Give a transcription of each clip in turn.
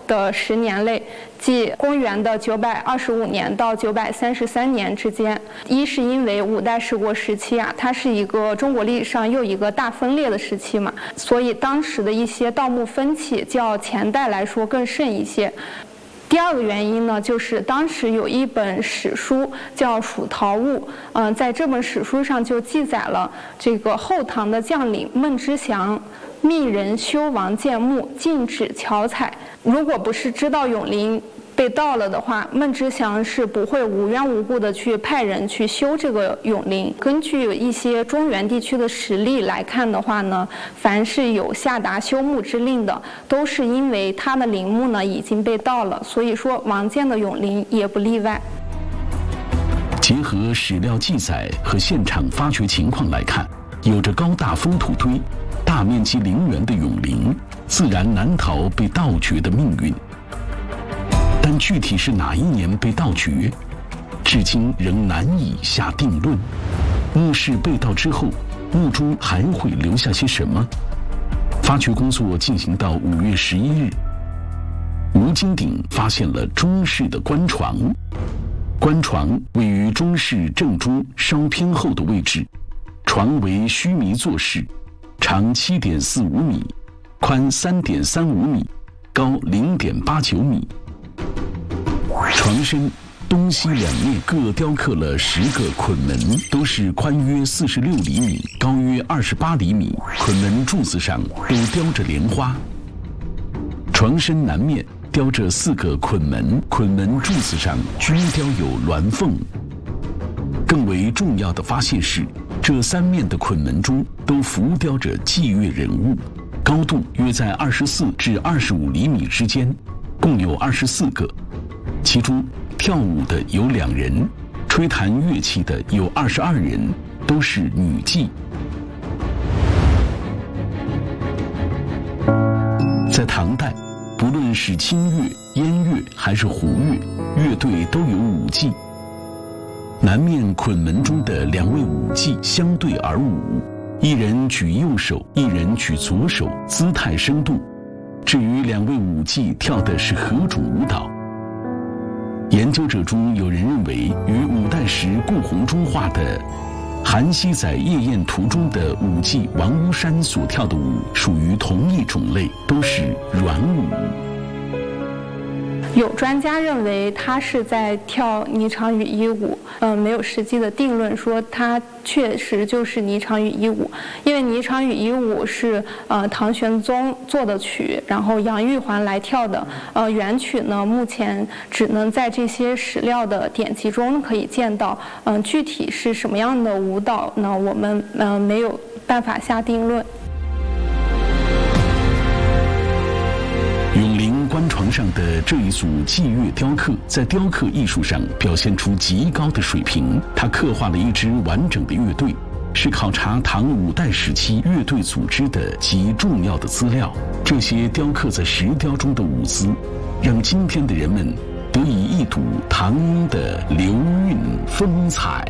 的10年内，即公元的925年到933年之间。一是因为五代十国时期啊，它是一个中国历史上又一个大分裂的时期嘛，所以当时的一些盗墓风气较前代来说更盛一些。第二个原因呢，就是当时有一本史书叫《蜀陶物》，在这本史书上就记载了这个后唐的将领孟知祥命人修王建墓，禁止巧采。如果不是知道永陵被盗了的话，孟知祥是不会无缘无故的去派人去修这个永陵。根据一些中原地区的实例来看的话呢，凡是有下达修墓之令的，都是因为他的陵墓呢已经被盗了，所以说王建的永陵也不例外。 结合史料记载和现场发掘情况来看，有着高大封土堆、大面积陵园的永陵，自然难逃被盗掘的命运。但具体是哪一年被盗掘，至今仍难以下定论。墓室被盗之后，墓中还会留下些什么？发掘工作进行到5月11日，吴金鼎发现了中室的棺床。棺床位于中室正中稍偏后的位置，床为须弥座式，长7.45米，宽3.35米，高0.89米。床身东西两面各雕刻了10个捆门，都是宽约46厘米，高约28厘米。捆门柱子上都雕着莲花。床身南面雕着4个捆门，捆门柱子上均雕有鸾凤。更为重要的发现是，这3面的捆门中都浮雕着祭月人物，高度约在24至25厘米之间，共有24个。其中跳舞的有2人，吹弹乐器的有22人，都是女妓。在唐代，不论是清乐、燕乐还是胡乐，乐队都有舞伎。南面捆门中的2位舞伎相对而舞，一人举右手，一人举左手，姿态生动。至于2位舞伎跳的是何种舞蹈，研究者中有人认为，与5代时顾闳中画的《韩熙载夜宴图》中的舞伎王屋山所跳的舞属于同一种类，都是软舞。 有专家认为他是在跳霓裳羽衣舞，没有实际的定论说他确实就是霓裳羽衣舞，因为霓裳羽衣舞是唐玄宗作的曲，然后杨玉环来跳的，原曲呢目前只能在这些史料的典籍中可以见到，具体是什么样的舞蹈呢？我们没有办法下定论。 永陵棺床上的这一组祭乐雕刻，在雕刻艺术上表现出极高的水平。它刻画了一支完整的乐队，是考察唐5代时期乐队组织的极重要的资料。这些雕刻在石雕中的舞姿，让今天的人们得以一睹唐音的流韵风采。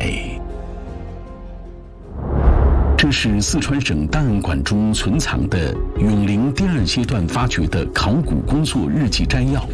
这是四川省档案馆中存藏的永陵第2阶段发掘的考古工作日记摘要，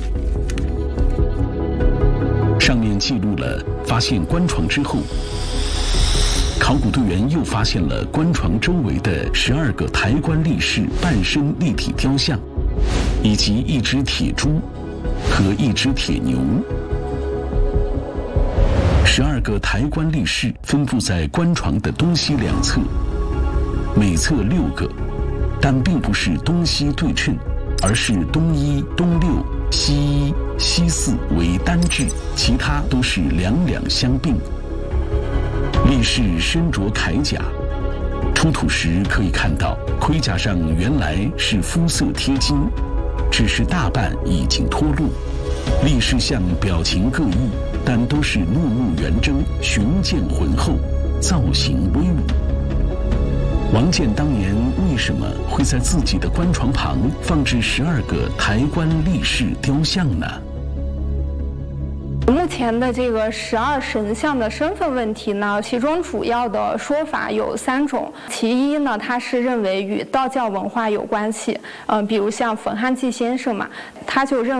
上面记录了发现棺床之后，考古队员又发现了棺床周围的12个抬棺立式半身立体雕像，以及一只铁猪和一只铁牛。12个抬棺立式分布在棺床的东西两侧，每侧6个，但并不是东西对称，而是东1、东6、西1、西4为单制，其他都是两两相并。立式身着铠甲，出土时可以看到盔甲上原来是肤色贴金，只是大半已经脱落。立式像表情各异，但都是怒目圆睁，雄健浑厚，造型威武。王建当年为什么会在自己的棺床旁放置12个抬棺立式雕像呢？ 目前的这个12神像的身份问题呢，其中主要的说法有3种。其一呢，他是认为与道教文化有关系，比如像冯汉骥先生嘛，他就认